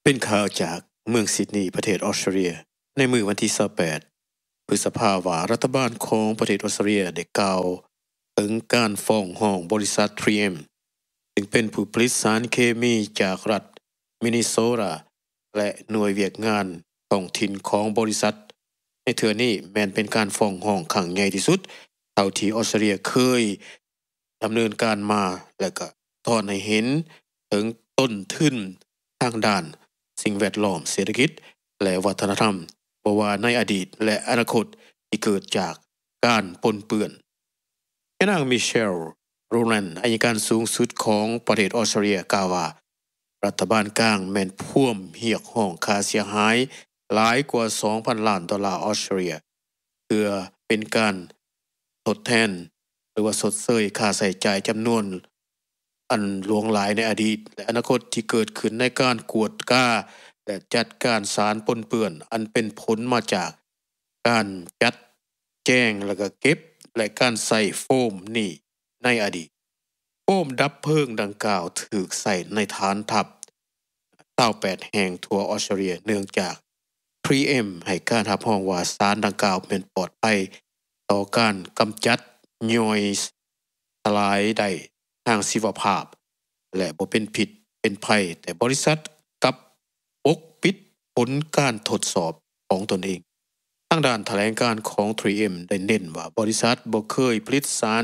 เป็นข่าวจากเมืองซิดนีย์ประเทศออสเตรเลียในมื้อวันที่28พฤษภาคมว่ารัฐบาลของประเทศออสเตรเลียได้กล่าวถึงการฟ้องร้องบริษัท 3M ซึ่งเป็นผู้ผลิตสารเคมีจากรัฐมินนิโซตาและหน่วยเวียกงานท้องถิ่นของบริษัทในเทื่อนี้แม้นเป็นการฟ้องร้องครั้งใหญ่ที่สุดเท่าที่ออสเตรเลียเคยดำเนินการมาและก็ทอนให้เห็นถึงต้นทุนทางด้านสิ่งแวดล้อมเศรษฐกิจและวัฒนธรรมบ่ว่าในอดีตและอนาคตที่เกิดจากการปนเปื้อนนางมิเชลโรแลนด์อัยการสูงสุดของประเทศออสเตรเลียกล่าวว่ารัฐบาลกลางแม่นพ่วมเรียกร้องค่าเสียหายหลายกว่า 2,000 ล้านดอลลาร์ออสเตรเลียเพื่อเป็นการทดแทนหรือว่าชดเชยค่าใช้จ่ายจำนวนอันหลวงหลายในอดีตและอนาคตที่เกิดขึ้นในการกวดก้าและจัดการสารปนเปื้อนอันเป็นผลมาจากการจัดแจ้งและก็เก็บและการใส่โฟมนี่ในอดีตโฟมดับเพลิงดังกล่าวถูกใส่ในฐานทัพ28แห่งทั่วออสเตรเลียเนื่องจาก 3M ให้การรับรองว่าสารดังกล่าวเป็นปลอดภัยต่อการกำจัดย่อยสลายได้ทางชีวภาพและบ่เป็นผิดเป็นภัยแต่บริษัทกับปกปิดผลการทดสอบของตนเองทางด้านแถลงการของ 3M ได้เน้นว่าบริษัทบ่เคยผลิตสาร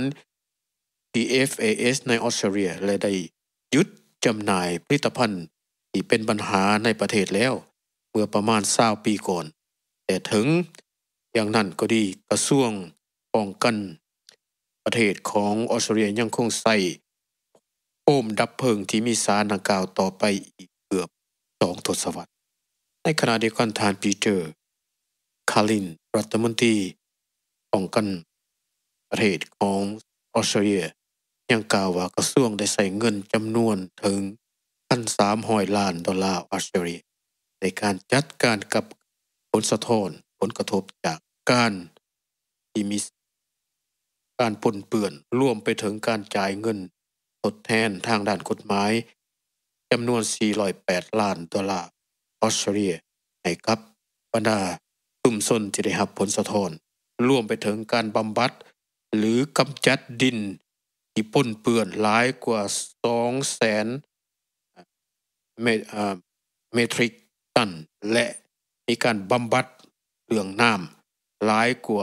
PFAS ในออสเตรเลียและได้หยุดจำหน่ายผลิตภัณฑ์ที่เป็นปัญหาในประเทศแล้วเมื่อประมาณ20ปีก่อนแต่ถึงอย่างนั้นก็ดีกระทรวงป้องกันประเทศของออสเตรเลียยังคงใช้โฟมดับเพลิงที่มีสารดังกล่าวต่อไปอีกเกือบ2ทศวรรษในขณะเดียวกันทานปีเตอร์คาลินรัฐมนตรีป้องกันประเทศของออสเตรเลียยังกล่าวว่ากระทรวงได้ใช้เงินจำนวนถึง 1,300 ล้านดอลลาร์ออสเตรเลียในการจัดการกับผลสะท้อนผลกระทบจากการที่มีการปนเปื้อนรวมไปถึงการจ่ายเงินทดแทนทางด้านกฎหมายจำนวน408ล้านดอลลาร์ออสเตรเลียให้กับบรรดาชุมชนที่ได้รับผลสะท้อนรวมไปถึงการบำบัดหรือกำจัดดินที่ปนเปื้อนหลายกว่า 200,000 เมตริกตันและมีการบำบัดเรื่องน้ำหลายกว่า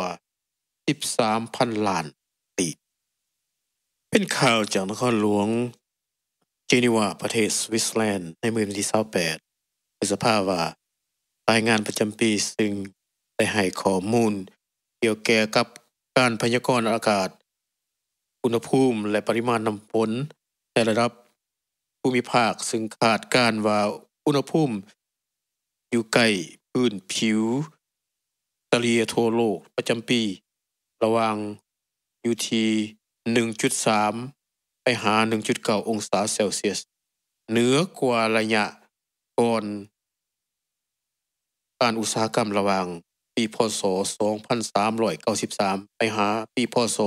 13,000 ล้านลิตรเป็นข่าวจากนครหลวงเจนีวาประเทศสวิตเซอร์แลนด์ในมื้อวันที่28พฤษภาคมว่ารายงานประจำปีซึ่งได้ให้ข้อมูลเกี่ยวแก่กับการพยากรณ์อากาศอุณหภูมิและปริมาณน้ำฝนในระดับภูมิภาคซึ่งคาดการณ์ว่าอุณหภูมิอยู่ใกล้พื้นผิวเฉลี่ยทั่วโลกประจำปีระหว่างอยู่ที่ 1.3 ไปหา 1.9 องศาเซลเซียสเหนือกว่าระยะก่อนการอุตสาหกรรมระหว่างปีพ.ศ. 2393 ไปหาปีพ.ศ.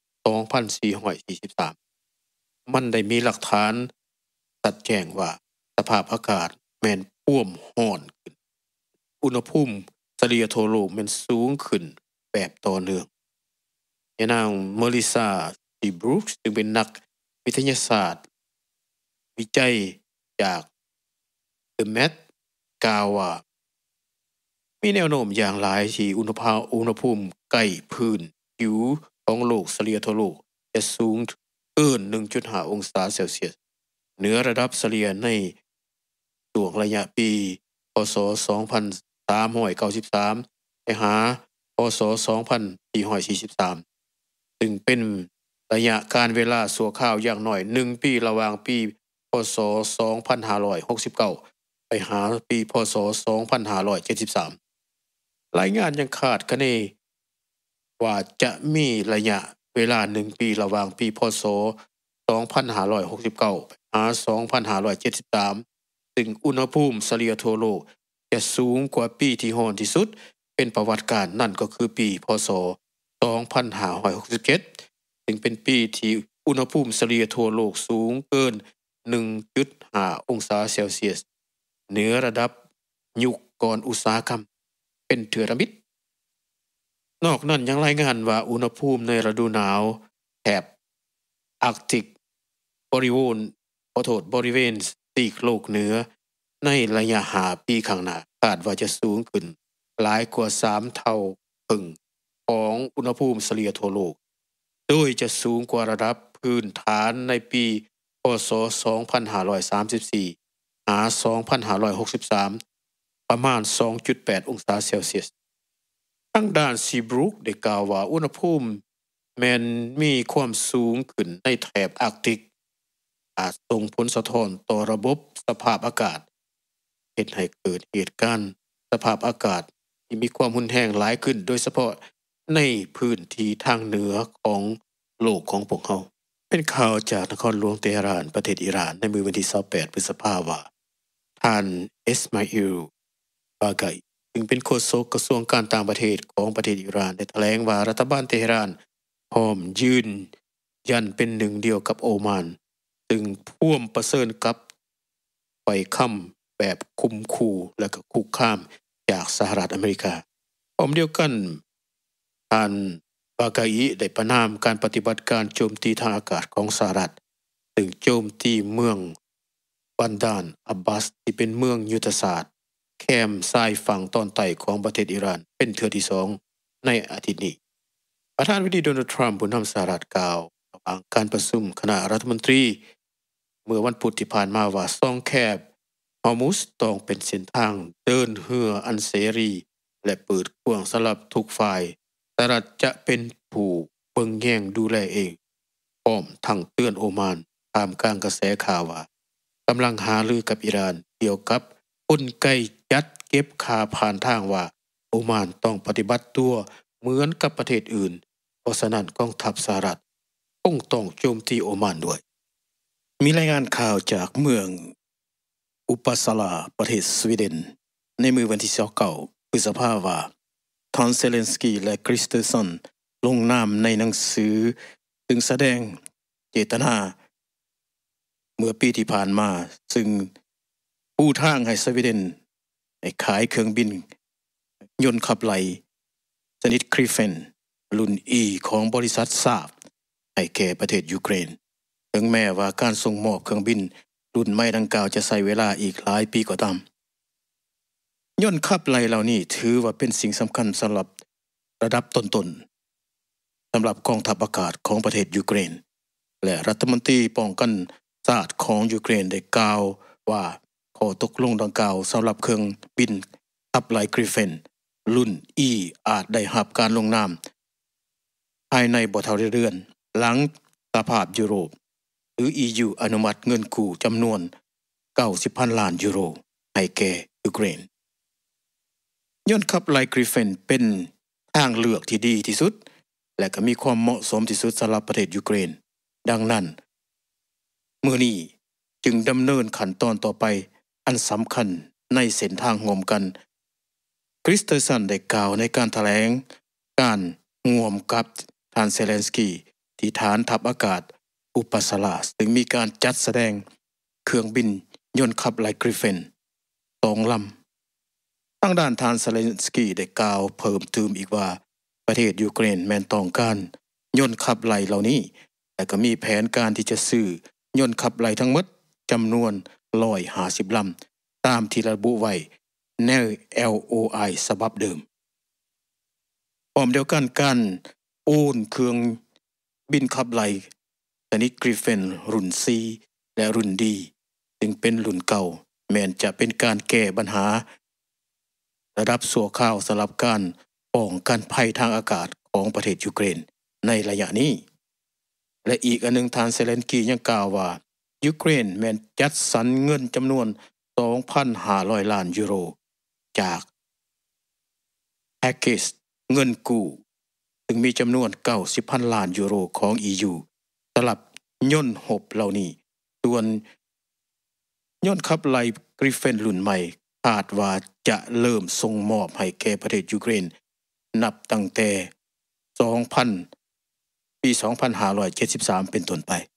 2443มันได้มีหลักฐานชัดแจ้งว่าสภาพอากาศแม่นท่วมร้อนขึ้นอุณหภูมิเฉลี่ยทั่วโลกแม่นสูงขึ้นแบบต่อเนื่องนางเมลิซาซีบรูคซึ่งเป็นนักวิทยาศาสตร์วิจัยจาก The Met กล่าวว่ามีแนวโน้มอย่างหลายที่อุณหภูมิใกล้พื้นผิวของโลกเฉลี่ยทั่วโลกจะสูงเกิน 1.5 องศาเซลเซียสเหนือระดับเฉลี่ยในช่วงระยะปีพ.ศ. 2393 ไปหาพ.ศ. 2443ซึ่งเป็นระยะการเวลาชั่วคราวอย่างน้อย1ปีระหว่างปีพ.ศ. 2569 ไปหาปีพ.ศ. 2573รายงานยังคาดคะเนว่าจะมีระยะเวลา1ปีระหว่างปีพ.ศ. 2569 ไปหา 2573ซึ่งอุณหภูมิเฉลี่ยทั่วโลกจะสูงกว่าปีที่ร้อนที่สุดเป็นประวัติการนั่นก็คือปีพ.ศ. 2567ซึ่งเป็นปีที่อุณหภูมิเฉลี่ยทั่วโลกสูงเกิน 1.5 องศาเซลเซียสเหนือระดับยุคก่อนอุตสาหกรรมเป็นเถือระมิดนอกนั้นยังรายงานว่าอุณหภูมิในฤดูหนาวแถบอาร์กติกบริเวณซีกโลกเหนือในระยะ5 ปีข้างหน้าคาดว่าจะสูงขึ้นหลายกว่า3 เท่าของอุณหภูมิเฉลี่ยทั่วโลกโดยจะสูงกว่าระดับพื้นฐานในปีพ.ศ. 2534 หา 2563 ประมาณ 2.8 องศาเซลเซียสทางด้านซีบรูคได้กล่าวว่าอุณหภูมิแม้นมีความสูงขึ้นในแถบอาร์กติกอาจส่งผลสะท้อนต่อระบบสภาพอากาศเฮ็ดให้เกิดเหตุการณ์สภาพอากาศที่มีความรุนแรงหลายขึ้นโดยเฉพาะในพื้นที่ทางเหนือของโลกของพวกเราเป็นข่าวจากนครหลวงเตหะรานประเทศอิหร่านในมื้อวันที่28 พฤษภาคมว่าท่านอิสมาอิล บาไกซึ่งเป็นโฆษกกระทรวงการต่างประเทศของประเทศอิหร่านได้แถลงว่ารัฐบาลเตหะรานพร้อมยืนยันเป็นหนึ่งเดียวกับโอมานซึ่งพ่วมประเสริญกับปล่อยคำแบบคุมขู่และก็คุกคามจากสหรัฐอเมริกาพร้อมเดียวกันท่านบาไกได้ประนามการปฏิบัติการโจมตีทางอากาศของสหรัฐซึ่งโจมตีเมืองบันดาลอับบาสที่เป็นเมืองยุทธศาสตร์แคมซ้ายฝั่งตอนใต้ของประเทศอิหร่านเป็นเทื่อที่2ในอาทิตย์นี้ประธานาธิบดีโดนัลด์ทรัมป์ผู้นำสหรัฐกล่าวระหว่างการประชุมคณะรัฐมนตรีเมื่อวันพุธที่ผ่านมาว่าซ่องแคบฮอร์มุซต้องเป็นเส้นทางเดินเรืออันเสรีและเปิดกว้างสำหรับทุกฝ่ายสหรัฐจะเป็นผู้เบิ่งแย่งดูแลเองพร้อมทั้งเตือนโอมานท่ามกลางกระแสข่าวว่ากำลังหารือกับอิหร่านเกี่ยวกับกลไกจัดเก็บค่าผ่านทางว่าโอมานต้องปฏิบัติตัวเหมือนกับประเทศอื่นเพราะฉะนั้นกองทัพสหรัฐคงต้องโจมตีโอมานด้วยมีรายงานข่าวจากเมืองอุปสลาประเทศสวีเดนในมื้อวันที่29 พฤษภาคมว่าทานเซเลนสกีและคริสเตอร์สันลงนามในหนังสือซึ่งแสดงเจตนาเมื่อปีที่ผ่านมาซึ่งปูทางให้สวีเดนได้ขายเครื่องบินยนต์ขับไหลชนิดกริฟเฟนรุ่น E ของบริษัทซาบให้แก่ประเทศยูเครนถึงแม้ว่าการส่งมอบเครื่องบินรุ่นใหม่ดังกล่าวจะใช้เวลาอีกหลายปีก็ตามยนต์ขับไหลเหล่านี้ถือว่าเป็นสิ่งสำคัญสำหรับระดับต้นๆสำหรับกองทัพอากาศของประเทศยูเครนและรัฐมนตรีป้องกันชาติของยูเครนได้กล่าวว่าข้อตกลงดังกล่าวสำหรับเครื่องบินขับไหลกริฟเฟนรุ่น E อาจได้รับการลงนามภายในบ่เท่าเดือนหลังสหภาพยุโรปหรือ EU อนุมัติเงินกู้จำนวน 90,000 ล้านยูโรให้แก่ยูเครนยนต์ขับไหลกริฟเฟนเป็นทางเลือกที่ดีที่สุดและก็มีความเหมาะสมที่สุดสำหรับประเทศยูเครนดังนั้นมื้อนี้จึงดำเนินขั้นตอนต่อไปอันสำคัญในเส้นทางร่วมกันคริสเตอร์สันได้กล่าวในการแถลงการร่วมกับท่านเซเลนสกีที่ฐานทัพอากาศอุปสลาซึ่งมีการจัดแสดงเครื่องบินยนต์ขับไหลกริฟเฟน2 ลำทางด้านท่านเซเลนสกีได้กล่าวเพิ่มเติมอีกว่าประเทศยูเครนแม้นต้องการยนต์ขับไหลเหล่านี้แต่ก็มีแผนการที่จะซื้อยนต์ขับไหลทั้งหมดจำนวน150 ลำตามที่ระบุไว้ใน LOI ฉบับเดิมพร้อมเดียวกันการโอนเครื่องบินขับไหลชนิดกริฟเฟนรุ่น C และรุ่น D ซึ่งเป็นรุ่นเก่าแม้นจะเป็นการแก้ปัญหาระดับชั่วคราวสำหรับการป้องกันภัยทางอากาศของประเทศยูเครนในระยะนี้และอีกอันหนึ่งทานเซเลนสกียังกล่าวว่ายูเครนแม้นจัดสรรเงินจำนวน 2,500 ล้านยูโรจากแพ็กเกจเงินกู้ซึ่งมีจำนวน 90,000 ล้านยูโรของ EU สำหรับยนต์รบเหล่านี้ส่วนยนต์ขับไหลกริฟเฟนรุ่นใหม่คาดว่าจะเริ่มส่งมอบให้แก่ประเทศยูเครนนับตั้งแต่ปี 2573 เป็นต้นไป